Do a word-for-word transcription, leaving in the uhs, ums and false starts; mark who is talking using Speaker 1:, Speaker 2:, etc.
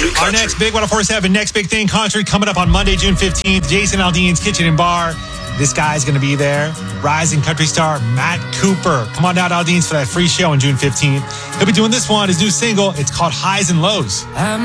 Speaker 1: New Country.
Speaker 2: Our next big one oh four point seven, next big thing, country, coming up on Monday, June fifteenth. Jason Aldean's Kitchen and Bar. This guy's going to be there. Rising country star Matt Cooper. Come on down to Aldean's for that free show on June fifteenth. He'll be doing this one, his new single. It's called Highs and Lows.